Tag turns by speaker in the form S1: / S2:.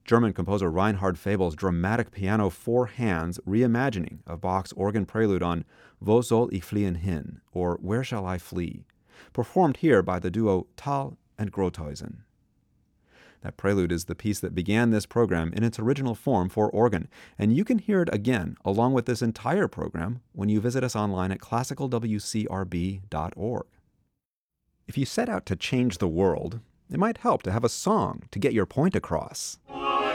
S1: German composer Reinhard Fabel's dramatic piano four hands reimagining of Bach's organ prelude on Wo soll ich fliehen hin, or Where Shall I Flee, performed here by the duo Thal and Grothuysen. That prelude is the piece that began this program in its original form for organ, and you can hear it again along with this entire program when you visit us online at classicalwcrb.org. If you set out to change the world, it might help to have a song to get your point across.